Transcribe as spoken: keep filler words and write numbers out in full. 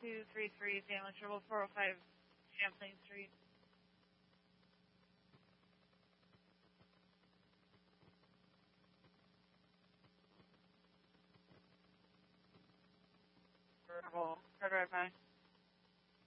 two three three, family trouble, four oh five Champlain Street. Trouble, car drive by.